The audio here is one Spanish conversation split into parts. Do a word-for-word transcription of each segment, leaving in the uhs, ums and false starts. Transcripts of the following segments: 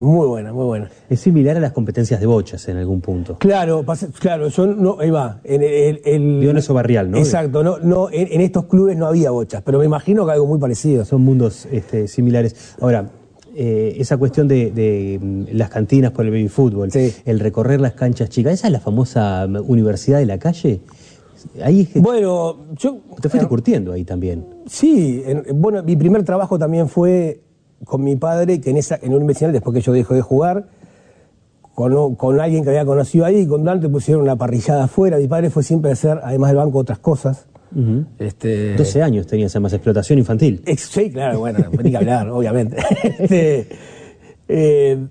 Muy buena, muy buena. Es similar a las competencias de bochas en algún punto. Claro, pasa, claro, yo no, ahí va. En el, el, Dionisio Barrial, ¿no? Exacto, no, no, en, en estos clubes no había bochas, pero me imagino que algo muy parecido. Son mundos este, similares. Ahora, eh, esa cuestión de, de las cantinas por el baby fútbol, sí. El recorrer las canchas chicas, ¿esa es la famosa universidad de la calle? Ahí es que bueno, yo... te fuiste curtiendo ahí también. Sí, en, bueno, mi primer trabajo también fue con mi padre, que en esa en una universidad, después que yo dejé de jugar, con, con alguien que había conocido ahí, y con Dante pusieron una parrillada afuera. Mi padre fue siempre a hacer, además del banco, otras cosas. Uh-huh. este, doce años tenías además, explotación infantil. Ex, sí, claro, bueno, no hay que hablar, obviamente. este, eh,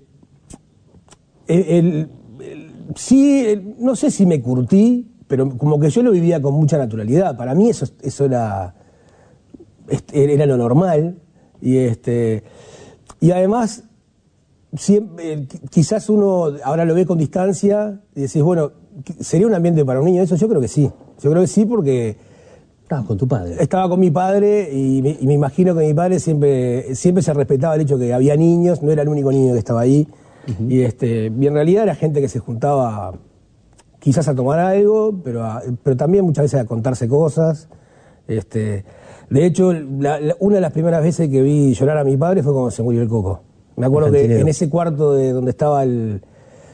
el, el, el, sí, el, no sé si me curtí, pero como que yo lo vivía con mucha naturalidad. Para mí eso, eso era, era lo normal. Y, este, y además, siempre, quizás uno ahora lo ve con distancia y decís, bueno, ¿sería un ambiente para un niño eso? Yo creo que sí. Yo creo que sí porque... Estabas con tu padre. Estaba con mi padre y me, y me imagino que mi padre siempre, siempre se respetaba el hecho que había niños, no era el único niño que estaba ahí. Uh-huh. Y, este, y en realidad era gente que se juntaba quizás a tomar algo, pero, a, pero también muchas veces a contarse cosas. Este, de hecho, la, la, una de las primeras veces que vi llorar a mi padre fue cuando se murió el Coco. Me acuerdo que en ese cuarto de donde estaba el...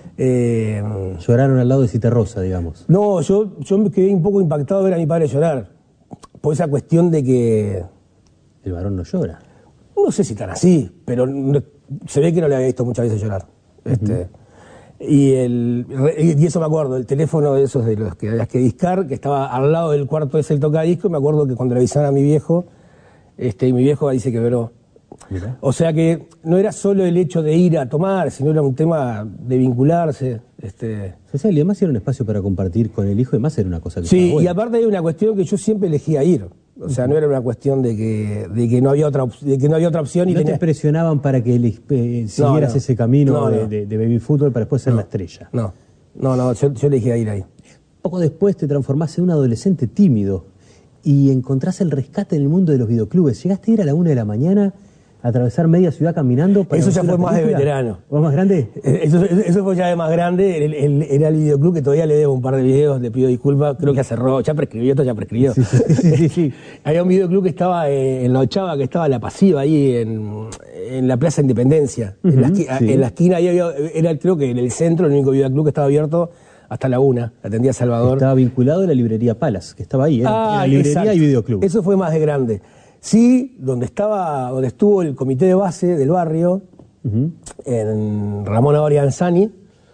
Eh, Lloraron al lado de Citarrosa, digamos. No, yo, yo me quedé un poco impactado de ver a mi padre llorar. Por esa cuestión de que... El varón no llora. No sé si tan así, pero no, se ve que no le había visto muchas veces llorar. Uh-huh. Este, y, el, y eso me acuerdo, el teléfono de esos de los que habías que discar, que estaba al lado del cuarto de ese tocadisco, me acuerdo que cuando le avisaron a mi viejo, este, y mi viejo dice que quebró. Mira. O sea que no era solo el hecho de ir a tomar, sino era un tema de vincularse. Este... Social, y además era un espacio para compartir con el hijo, y además era una cosa que... Sí, y aparte hay una cuestión que yo siempre elegía ir. O sea, uh-huh. no era una cuestión de que, de que, no, había otra, de que no había otra opción. Y ¿No tenía... te presionaban para que eh, siguieras no, no. ese camino no, no. De, de, de baby fútbol para después ser no. la estrella? No, no, no, yo, yo elegía ir ahí. Poco después te transformaste en un adolescente tímido y encontrás el rescate en el mundo de los videoclubes. Llegaste a ir a la una de la mañana... atravesar media ciudad caminando para... Eso ya fue más de veterano. ¿O más grande? Eso, eso fue ya de más grande. El, el, era el videoclub que todavía le debo un par de videos, le pido disculpas, creo que ya cerró, ya prescribió, esto ya prescribió. Sí, sí, sí, sí, sí. Había un videoclub que estaba en la Ochava, que estaba La Pasiva, ahí en, en la Plaza Independencia. Uh-huh, en, la esquina, sí. en la esquina, ahí había, era creo que en el centro el único videoclub que estaba abierto hasta la una, atendía a Salvador. Estaba vinculado a la librería Palas, que estaba ahí, ¿eh? Ah, la librería exacto. Y videoclub. Eso fue más de grande. Sí, donde estaba, donde estuvo el comité de base del barrio, uh-huh. en Ramón Orianzani,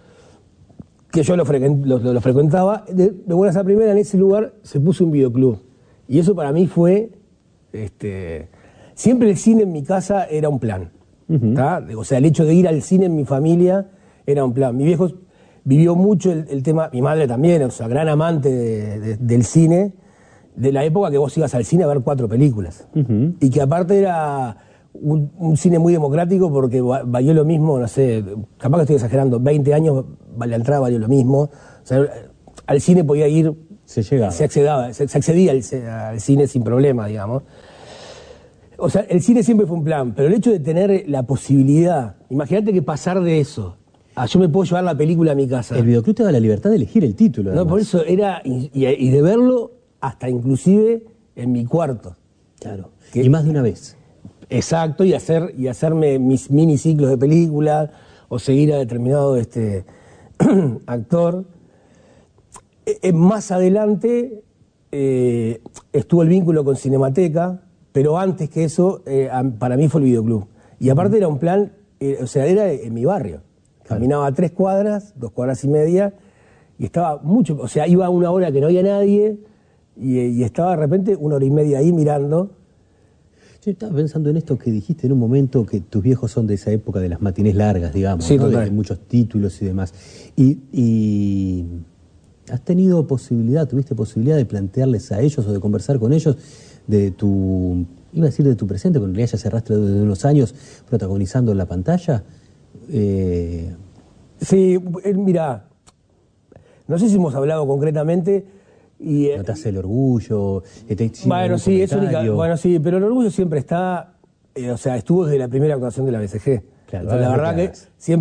que yo lo, frecuent, lo, lo, lo frecuentaba, de, de buenas a primera en ese lugar se puso un videoclub. Y eso para mí fue, este, siempre el cine en mi casa era un plan. Uh-huh. O sea, el hecho de ir al cine en mi familia era un plan. Mi viejo vivió mucho el, el tema, mi madre también, o sea, gran amante de, de, del cine, de la época que vos ibas al cine a ver cuatro películas. Uh-huh. Y que aparte era un, un cine muy democrático porque valió lo mismo, no sé, capaz que estoy exagerando, veinte años la entrada valió lo mismo. O sea, al cine podía ir... Se llegaba. Se, accedaba, se, se accedía al, al cine sin problema, digamos. O sea, el cine siempre fue un plan, pero el hecho de tener la posibilidad, imagínate que pasar de eso a yo me puedo llevar la película a mi casa. El videoclub te da la libertad de elegir el título. No, además. Por eso era, y, y, y de verlo hasta inclusive en mi cuarto. Claro. Que, y más de una vez. Exacto, y hacer y hacerme mis mini ciclos de película o seguir a determinado este actor. Eh, más adelante eh, estuvo el vínculo con Cinemateca, pero antes que eso, eh, para mí fue el videoclub. Y aparte era un plan, eh, o sea, era en mi barrio. Caminaba tres cuadras, dos cuadras y media, y estaba mucho, o sea, iba a una hora que no había nadie. Y, y estaba de repente una hora y media ahí mirando. Yo estaba pensando en esto que dijiste en un momento, que tus viejos son de esa época de las matinés largas, digamos, sí, ¿no? de, de muchos títulos y demás. Y, y has tenido posibilidad, tuviste posibilidad de plantearles a ellos o de conversar con ellos de tu, iba a decir de tu presente, pero en realidad ya cerraste desde unos años protagonizando en la pantalla. Eh... Sí, mira, no sé si hemos hablado concretamente. Y, ¿No te hace el orgullo? Te bueno, sí, es única, bueno, sí, pero el orgullo siempre está, eh, o sea, estuvo desde la primera actuación de la B C G. Claro, o sea, la verdad que siempre...